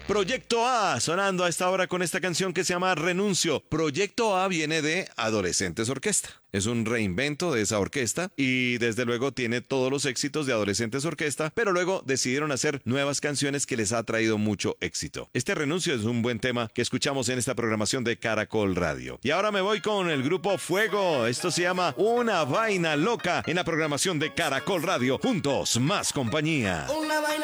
Proyecto A, sonando a esta hora con esta canción que se llama Renuncio. Proyecto A viene de Adolescentes Orquesta. Es un reinvento de esa orquesta y desde luego tiene todos los éxitos de Adolescentes Orquesta, pero luego decidieron hacer nuevas canciones que les ha traído mucho éxito. Este Renuncio es un buen tema que escuchamos en esta programación de Caracol Radio. Y ahora me voy con el grupo Fuego. Esto se llama Una Vaina Loca en la programación de Caracol Radio. Juntos, más compañía. Una vaina